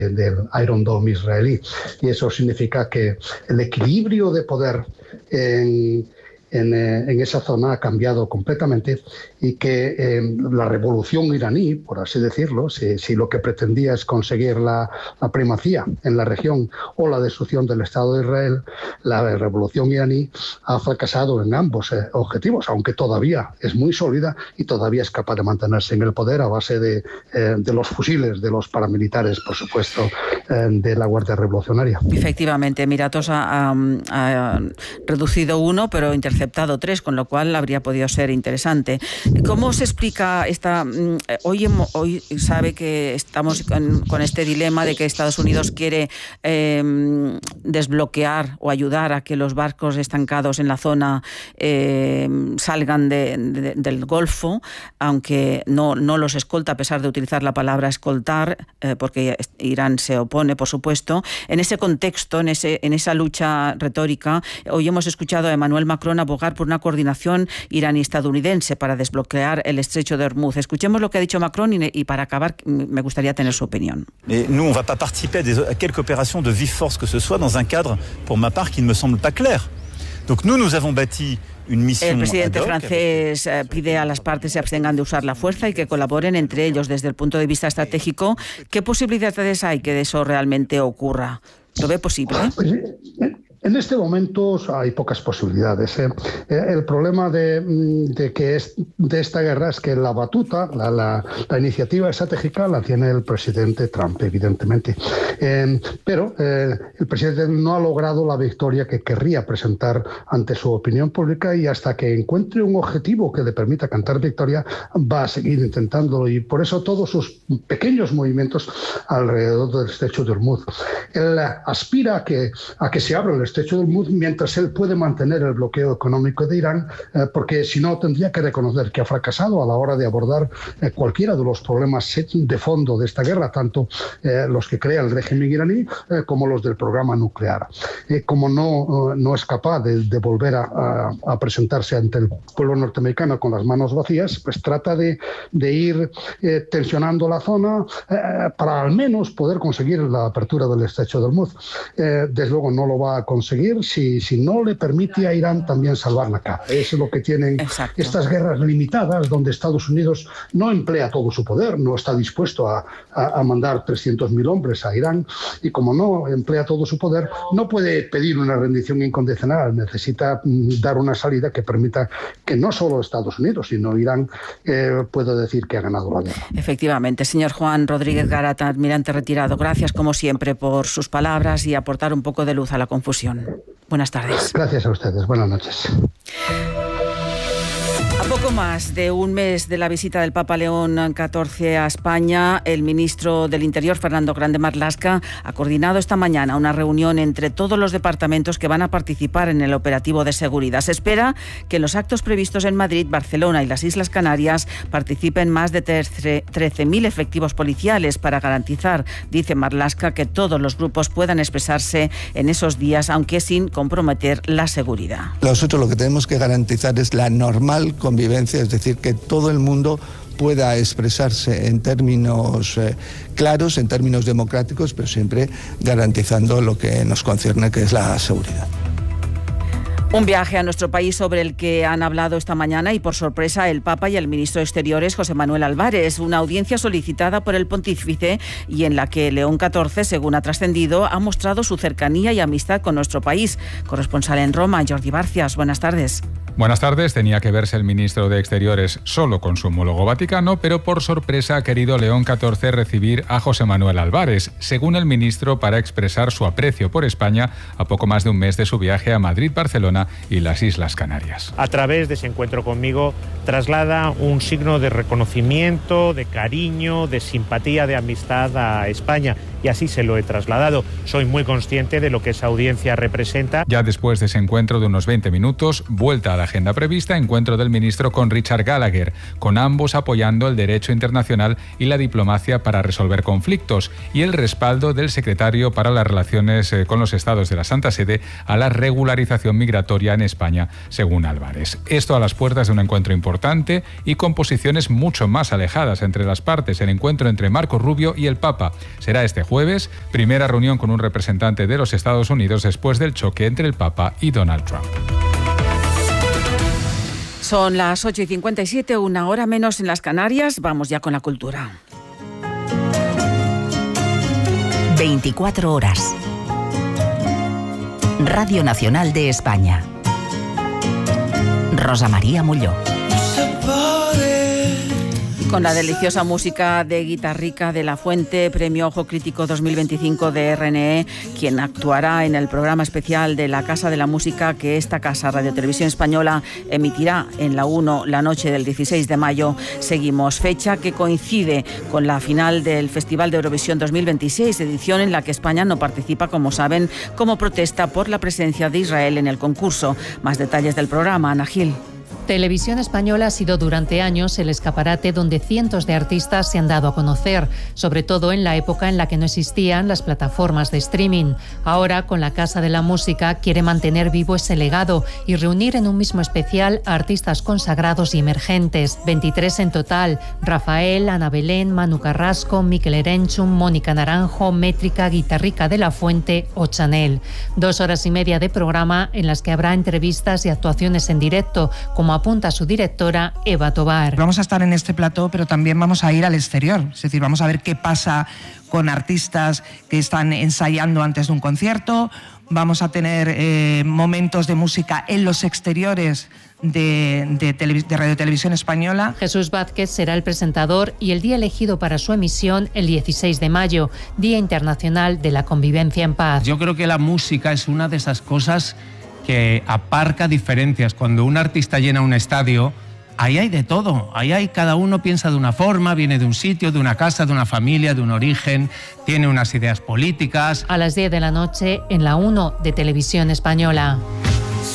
del Iron Dome israelí. Y eso significa que el equilibrio de poder en esa zona ha cambiado completamente y que la revolución iraní, por así decirlo, si lo que pretendía es conseguir la primacía en la región o la destrucción del Estado de Israel, la revolución iraní ha fracasado en ambos objetivos, aunque todavía es muy sólida y todavía es capaz de mantenerse en el poder a base de los fusiles, de los paramilitares, por supuesto, de la Guardia Revolucionaria. Efectivamente, Emiratos ha reducido 1, pero interceptado 3, con lo cual habría podido ser interesante. ¿Cómo se explica esta? Hoy sabe que estamos con este dilema de que Estados Unidos quiere desbloquear o ayudar a que los barcos estancados en la zona salgan del Golfo, aunque no los escolta, a pesar de utilizar la palabra escoltar, porque Irán se opone, por supuesto. En ese contexto, en esa lucha retórica, hoy hemos escuchado a Emmanuel Macron abogar por una coordinación iraní-estadounidense para desbloquear el estrecho de Hormuz. Escuchemos lo que ha dicho Macron y para acabar me gustaría tener su opinión. Mais nous, on va pas participer à quelque opération de vive force que ce soit dans un cadre, pour ma part, qui ne me semble pas clair. Donc nous avons bâti une mission. El presidente francés pide a las partes se abstengan de usar la fuerza y que colaboren entre ellos desde el punto de vista estratégico. ¿Qué posibilidades hay que eso realmente ocurra? ¿Lo ve posible? En este momento hay pocas posibilidades. El problema de esta guerra es que la batuta, la iniciativa estratégica la tiene el presidente Trump, evidentemente. Pero el presidente no ha logrado la victoria que querría presentar ante su opinión pública y hasta que encuentre un objetivo que le permita cantar victoria va a seguir intentándolo y por eso todos sus pequeños movimientos alrededor del estrecho de Hormuz. Él aspira a que se abra el estrecho de Hormuz mientras él puede mantener el bloqueo económico de Irán, porque si no tendría que reconocer que ha fracasado a la hora de abordar cualquiera de los problemas de fondo de esta guerra, tanto los que crea el régimen iraní como los del programa nuclear. Como no es capaz de volver a presentarse ante el pueblo norteamericano con las manos vacías, pues trata de ir tensionando la zona para al menos poder conseguir la apertura del estrecho de Hormuz. Desde luego no lo va a conseguir si no le permite a Irán también salvar la cara. Eso es lo que tienen estas guerras limitadas, donde Estados Unidos no emplea todo su poder, no está dispuesto a mandar 300.000 hombres a Irán, y como no emplea todo su poder, no puede pedir una rendición incondicional, necesita dar una salida que permita que no solo Estados Unidos, sino Irán pueda decir que ha ganado la guerra. Efectivamente. Señor Juan Rodríguez Garata, almirante retirado, gracias como siempre por sus palabras y aportar un poco de luz a la confusión. Buenas tardes. Gracias a ustedes. Buenas noches. A poco más de un mes de la visita del Papa León XIV a España, el ministro del Interior, Fernando Grande Marlaska, ha coordinado esta mañana una reunión entre todos los departamentos que van a participar en el operativo de seguridad. Se espera que en los actos previstos en Madrid, Barcelona y las Islas Canarias participen más de 13.000 efectivos policiales para garantizar, dice Marlaska, que todos los grupos puedan expresarse en esos días, aunque sin comprometer la seguridad. Nosotros lo que tenemos que garantizar es la normal convivencia, es decir, que todo el mundo pueda expresarse en términos claros, en términos democráticos, pero siempre garantizando lo que nos concierne, que es la seguridad. Un viaje a nuestro país sobre el que han hablado esta mañana y por sorpresa el Papa y el ministro de Exteriores, José Manuel Álvarez. Una audiencia solicitada por el pontífice y en la que León XIV, según ha trascendido, ha mostrado su cercanía y amistad con nuestro país. Corresponsal en Roma, Jordi Barcias. Buenas tardes. Buenas tardes. Tenía que verse el ministro de Exteriores solo con su homólogo vaticano, pero por sorpresa ha querido León XIV recibir a José Manuel Álvarez, según el ministro, para expresar su aprecio por España a poco más de un mes de su viaje a Madrid, Barcelona y las Islas Canarias. A través de ese encuentro conmigo traslada un signo de reconocimiento, de cariño, de simpatía, de amistad a España, y así se lo he trasladado. Soy muy consciente de lo que esa audiencia representa. Ya después de ese encuentro de unos 20 minutos, vuelta a la agenda prevista, encuentro del ministro con Richard Gallagher, con ambos apoyando el derecho internacional y la diplomacia para resolver conflictos, y el respaldo del secretario para las relaciones con los estados de la Santa Sede a la regularización migratoria en España, según Álvarez. Esto a las puertas de un encuentro importante y con posiciones mucho más alejadas entre las partes. El encuentro entre Marco Rubio y el Papa será este jueves, primera reunión con un representante de los Estados Unidos después del choque entre el Papa y Donald Trump. Son las 8:57, una hora menos en las Canarias. Vamos ya con la cultura. 24 horas. Radio Nacional de España. Rosa María Molló. Con la deliciosa música de Guitarrica de la Fuente, Premio Ojo Crítico 2025 de RNE, quien actuará en el programa especial de la Casa de la Música que esta casa, Radio Televisión Española, emitirá en la 1 la noche del 16 de mayo. Seguimos, fecha que coincide con la final del Festival de Eurovisión 2026, edición en la que España no participa, como saben, como protesta por la presencia de Israel en el concurso. Más detalles del programa, Ana Gil. Televisión Española ha sido durante años el escaparate donde cientos de artistas se han dado a conocer, sobre todo en la época en la que no existían las plataformas de streaming. Ahora, con la Casa de la Música, quiere mantener vivo ese legado y reunir en un mismo especial a artistas consagrados y emergentes. 23 en total: Rafael, Ana Belén, Manu Carrasco, Mikel Erenchun, Mónica Naranjo, Métrica, Guitarrica de la Fuente o Chanel. 2 horas y media de programa en las que habrá entrevistas y actuaciones en directo, como apunta su directora Eva Tobar. Vamos a estar en este plató, pero también vamos a ir al exterior. Es decir, vamos a ver qué pasa con artistas que están ensayando antes de un concierto. Vamos a tener momentos de música en los exteriores de Radio Televisión Española. Jesús Vázquez será el presentador y el día elegido para su emisión el 16 de mayo, Día Internacional de la Convivencia en Paz. Yo creo que la música es una de esas cosas que aparca diferencias. Cuando un artista llena un estadio, ahí hay de todo. Ahí hay, cada uno piensa de una forma, viene de un sitio, de una casa, de una familia, de un origen, tiene unas ideas políticas. A las 10 de la noche en la 1 de Televisión Española.